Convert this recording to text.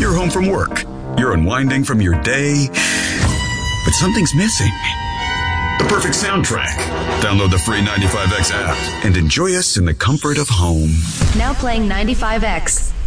You're home from work. You're unwinding from your day. But something's missing. The perfect soundtrack. Download the free 95X app and enjoy us in the comfort of home. Now playing 95X.